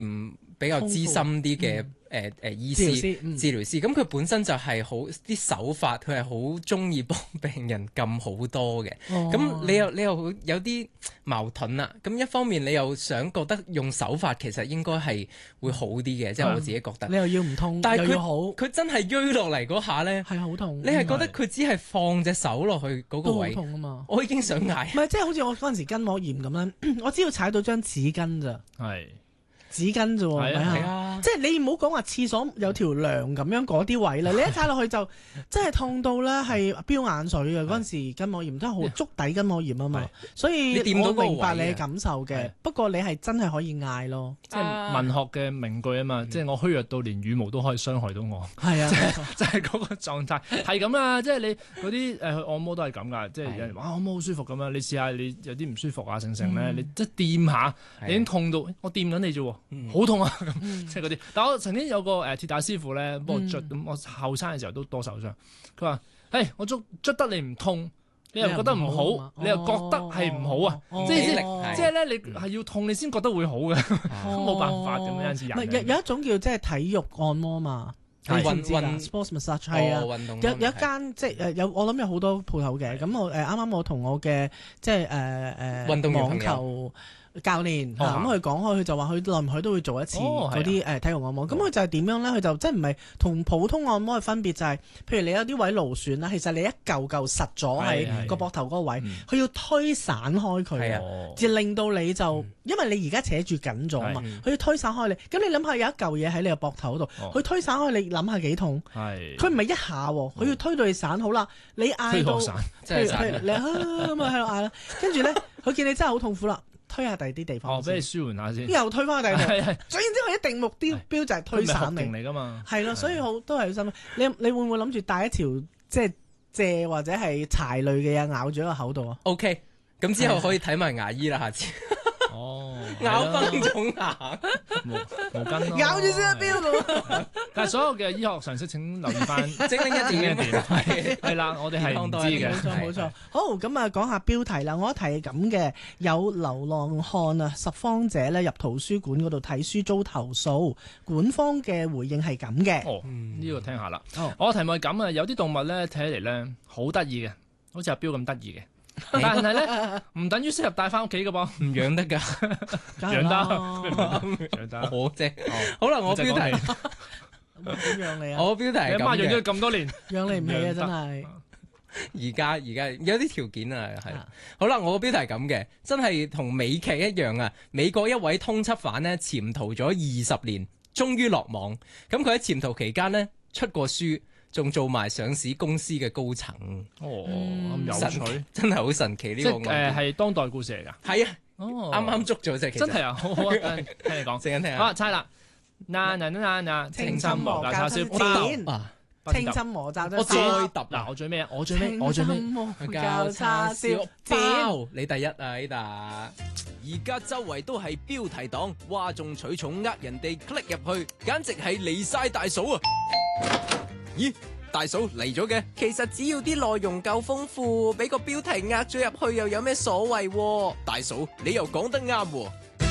比較資深啲嘅醫師治療師，咁佢本身就係好啲手法，佢係好中意幫病人撳好多嘅。咁你又有啲矛盾啦。咁一方面你又想覺得用手法其實應該係會好啲嘅，即係我自己覺得。 你又要唔痛， 但係又要好， 佢真係鋥落嚟嗰下咧， 係好痛。 你係覺得佢只係放隻手落去嗰個位， 都好痛啊嘛！ 我已經想嗌。 唔係，即係好似我嗰陣時筋膜炎咁咧，我只要踩到張紙巾咋。 係。 紙巾啫喎， 係啊， 即係你唔好講話廁所有條梁咁樣嗰啲位啦，你一踩落去就真係痛到咧係飆眼水嘅。嗰陣時筋膜炎真係好足底筋膜炎啊嘛，所以我明白你嘅感受嘅。不過你係真係可以嗌咯， 即係文學嘅名句啊嘛，即係我虛弱到連羽毛都可以傷害到我。 係啊， 就係嗰個狀態係咁啊！即係你嗰啲去按摩都係咁噶，即係有人話按摩好舒服咁樣，你試下你有啲唔舒服啊成咧，你即係掂下，你已經痛到我掂緊你啫喎。好痛啊！咁即係嗰啲，但我曾經有個鐵打師傅咧，幫我捽咁，我後生嘅時候都多受傷。佢話：我捽得你唔痛，你又覺得唔好，你又覺得係唔好啊！即係咧，你係要痛你先覺得會好嘅，冇辦法咁有陣時人。 有一種叫即係體育按摩嘛。sports massage 係啊，有一間即係有我諗有好多鋪頭嘅。咁我啱啱我同我嘅即係運動員網球教練咁佢講開，佢就話佢耐唔耐都會做一次嗰啲體育按摩。咁佢就係點樣咧？佢就即係唔係同普通按摩嘅分別就係，譬如你有啲位勞損啦，其實你一嚿嚿實咗喺個膊頭嗰個位，佢要推散開佢，就令到你就因為你而家扯住緊咗啊嘛，佢要推散開你。咁你諗下有一嚿嘢喺你個膊頭度，佢推散開你諗下幾痛？佢唔係一下喎，佢要推到你散好啦。你嗌到，譬如你咁啊喺度嗌啦，跟住咧佢見你真係好痛苦啦。推下第二啲地方， 俾你舒緩下先。 又推翻去第二度，總言之，佢一定目標就係推散你嚟㗎嘛。 係咯，所以都係好心。你會唔會諗住帶一條即係蔗或者係柴類嘅嘢咬住喺個口度啊 ？OK， 咁之後可以睇埋牙醫啦，下次。咬崩種牙， 毛巾咯， 咬住先一標咁。 但係所有嘅醫學常識請留意翻精靈一點， 係啦，我哋係唔知嘅。 冇錯。好，咁啊講下標題啦。我一題係咁嘅，有流浪漢啊拾荒者咧入圖書館嗰度睇書遭投訴，館方嘅回應係咁嘅。 呢個聽下啦。我題目係咁啊，有啲動物咧睇起嚟咧好得意嘅，好似阿標咁得意嘅。但係咧，唔等於適合帶翻屋企嘅噃， 唔養得噶， 養得， 我啫。好啦，我標題點養你啊？ 我標題係咁嘅， 你阿媽養咗咁多年， 養你唔起啊！真係。 而家有啲條件啊，係。好啦，我個標題係咁嘅，真係同美劇一樣啊！美國一位通緝犯呢，潛逃咗20年，終於落網。咁佢喺潛逃期間呢，出過書。仲做埋上市公司嘅高層， 咁有趣， 真係好神奇呢個案。 係當代故事嚟㗎。 係啊，啱啱捉咗啫，其實真係啊，好啊，聽你講， 陣間聽下。 好，猜啦， 青心魔教叉燒包，青心魔教叉燒包。 我再揼嗱，我最尾啊，我最尾， 教叉燒包，你第一啊呢達。 而家周圍都係標題黨，嘩眾取寵，呃人哋 click 入去，簡直係離晒大數啊！咦，大嫂嚟咗嘅？其實只要啲內容夠豐富，俾個標題呃咗入去又有咩所謂？大嫂，你又講得啱喎。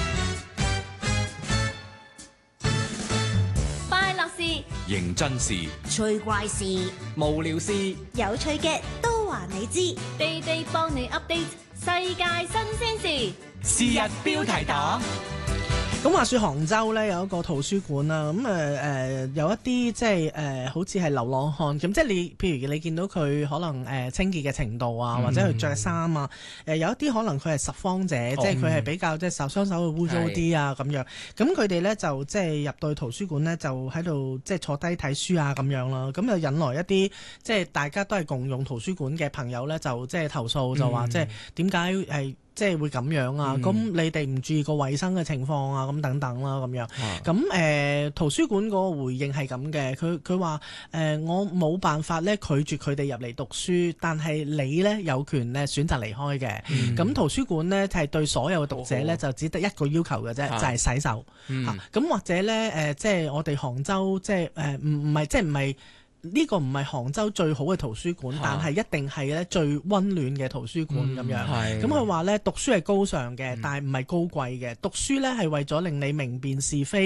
快樂事、 認真事、 趣怪事、 無聊事、 有趣嘅都話你知，地地幫你 update 世界新鮮事。 是日標題黨。 咁話說杭州咧有一個圖書館啦，咁有一啲即係好似係流浪漢咁，即係你譬如你見到佢可能清潔嘅程度啊，或者佢着衫啊，有一啲可能佢係拾荒者，即係佢係比較即係雙手會污糟啲啊咁樣，咁佢哋咧就即係入到去圖書館咧就喺度即係坐低睇書啊咁樣啦，咁就引來一啲即係大家都係共用圖書館嘅朋友咧就即係投訴就話即係點解係即係會咁樣啊？咁你哋唔注意個衛生嘅情況啊？咁等等啦，咁樣。咁圖書館個回應係咁嘅，佢話我冇辦法咧拒絕佢哋入嚟讀書，但係你咧有權咧選擇離開嘅。咁圖書館咧係對所有嘅讀者咧就只得一個要求嘅啫，就係洗手。咁或者咧即係我哋杭州即係唔係。呢個唔係杭州最好嘅圖書館，但係一定係咧最溫暖嘅圖書館咁樣。咁佢話咧讀書係高尚嘅，但係唔係高貴嘅。讀書咧係為咗令你明辨是非。